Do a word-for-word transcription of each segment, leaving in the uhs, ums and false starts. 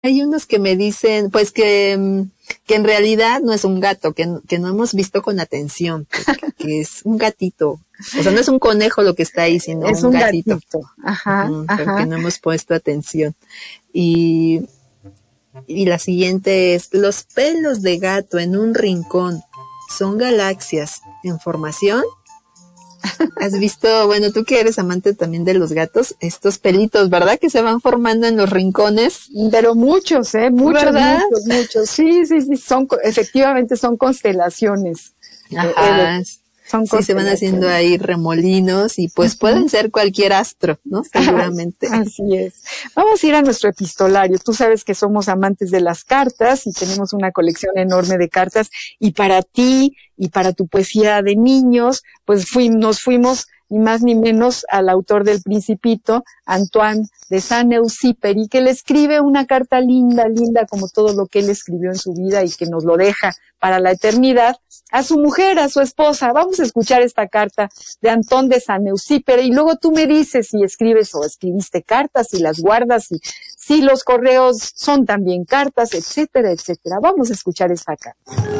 hay unos que me dicen, pues que, que en realidad no es un gato, que, que no hemos visto con atención, que, que es un gatito. O sea, no es un conejo lo que está ahí, sino es un, un gatito. gatito. Ajá, uh-huh, ajá. Pero que no hemos puesto atención. Y, y la siguiente es, los pelos de gato en un rincón son galaxias en formación. ¿Has visto, bueno, tú que eres amante también de los gatos, estos pelitos, ¿verdad? Que se van formando en los rincones. Pero muchos, ¿eh? Muchos, ¿verdad? muchos, muchos. Sí, sí, sí, son, efectivamente son constelaciones. Ajá. Eh, son sí, se van haciendo ahí remolinos y pues uh-huh. pueden ser cualquier astro, ¿no? Seguramente. Así es. Vamos a ir a nuestro epistolario. Tú sabes que somos amantes de las cartas y tenemos una colección enorme de cartas, y para ti y para tu poesía de niños, pues fuimos, nos fuimos ni más ni menos al autor del Principito, Antoine de Saint-Exupéry, que le escribe una carta linda, linda, como todo lo que él escribió en su vida y que nos lo deja para la eternidad, a su mujer, a su esposa. Vamos a escuchar esta carta de Antoine de Saint-Exupéry y luego tú me dices si escribes o escribiste cartas, si las guardas, si, si los correos son también cartas, etcétera, etcétera. Vamos a escuchar esta carta.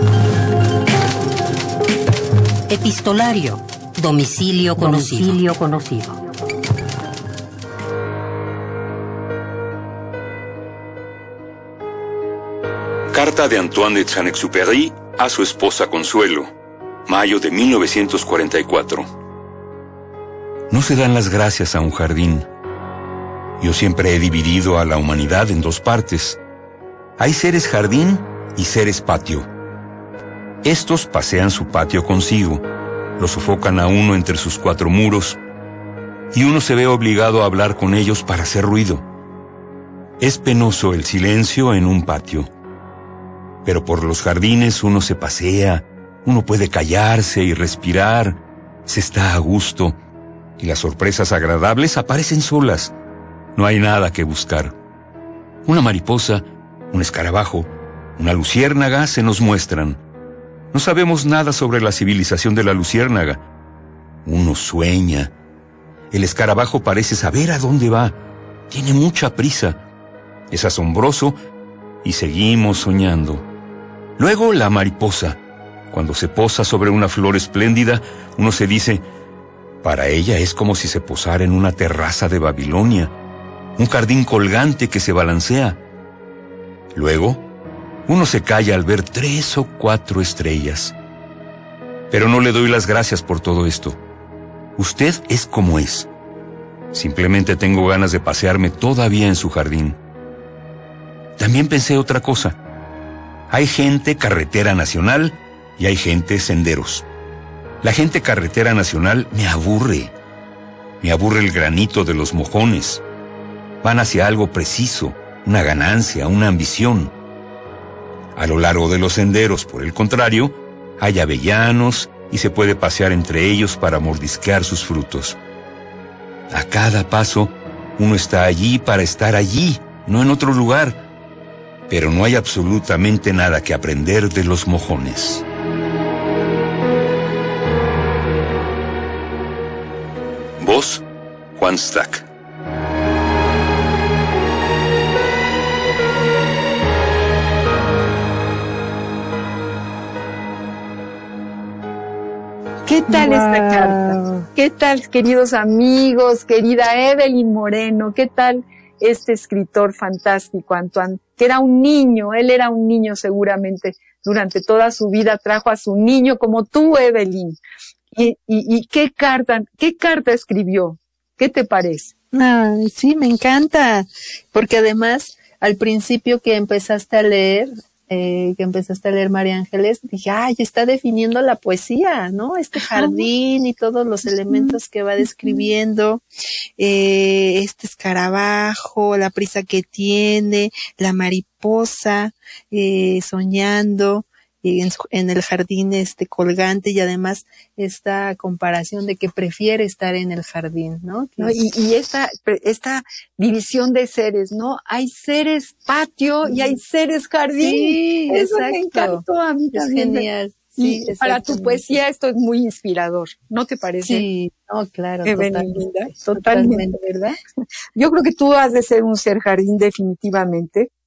Epistolario. Domicilio conocido. Domicilio conocido. Carta de Antoine de Saint-Exupéry a su esposa Consuelo, mayo de mil novecientos cuarenta y cuatro. No se dan las gracias a un jardín. Yo siempre he dividido a la humanidad en dos partes. Hay seres jardín y seres patio. Estos pasean su patio consigo, lo sofocan a uno entre sus cuatro muros, y uno se ve obligado a hablar con ellos para hacer ruido. Es penoso el silencio en un patio. Pero por los jardines uno se pasea, uno puede callarse y respirar, se está a gusto, y las sorpresas agradables aparecen solas. No hay nada que buscar. Una mariposa, un escarabajo, una luciérnaga se nos muestran. No sabemos nada sobre la civilización de la luciérnaga. Uno sueña. El escarabajo parece saber a dónde va. Tiene mucha prisa. Es asombroso y seguimos soñando. Luego la mariposa. Cuando se posa sobre una flor espléndida, uno se dice, para ella es como si se posara en una terraza de Babilonia, un jardín colgante que se balancea. Luego, uno se calla al ver tres o cuatro estrellas. Pero no le doy las gracias por todo esto. Usted es como es. Simplemente tengo ganas de pasearme todavía en su jardín. También pensé otra cosa. Hay gente carretera nacional y hay gente senderos. La gente carretera nacional me aburre. Me aburre el granito de los mojones. Van hacia algo preciso, una ganancia, una ambición. A lo largo de los senderos, por el contrario, hay avellanos y se puede pasear entre ellos para mordisquear sus frutos. A cada paso, uno está allí para estar allí, no en otro lugar. Pero no hay absolutamente nada que aprender de los mojones. Voz, Juan Stack. ¿Qué tal wow. esta carta? ¿Qué tal, queridos amigos, querida Evelyn Moreno? ¿Qué tal este escritor fantástico, Antoine, que era un niño? Él era un niño seguramente, durante toda su vida trajo a su niño como tú, Evelyn. ¿Y, y, y qué carta, qué carta escribió? ¿Qué te parece? Ay, sí, me encanta, porque además, al principio que empezaste a leer, eh, que empezaste a leer María Ángeles, dije, ay, está definiendo la poesía, ¿no? Este jardín y todos los elementos que va describiendo, eh, este escarabajo, la prisa que tiene, la mariposa, eh, soñando, en, en el jardín este colgante, y además esta comparación de que prefiere estar en el jardín, ¿no? ¿No? Y, y esta, esta división de seres, ¿no? Hay seres patio y hay seres jardín. Sí, eso exacto. me encantó a mí es también. Genial. Sí, y para tu poesía esto es muy inspirador, ¿no te parece? Sí, no, claro, totalmente, totalmente, totalmente, ¿verdad? Yo creo que tú has de ser un ser jardín definitivamente.